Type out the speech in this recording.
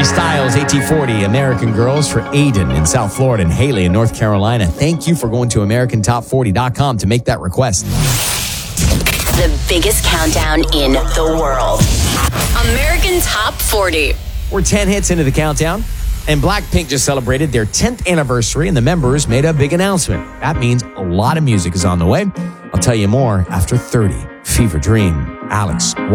Harry Styles, AT40, American Girls for Aiden in South Florida and Haley in North Carolina. Thank you for going to AmericanTop40.com to make that request. The biggest countdown in the world. American Top 40. We're 10 hits into the countdown, and Blackpink just celebrated their 10th anniversary, and the members made a big announcement. That means a lot of music is on the way. I'll tell you more after 30. Fever Dream. Alex.